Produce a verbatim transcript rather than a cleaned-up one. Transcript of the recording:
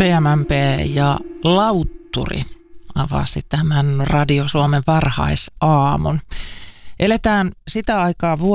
M M P ja Lautturi avasi tämän Radio Suomen varhaisaamun. Eletään sitä aikaa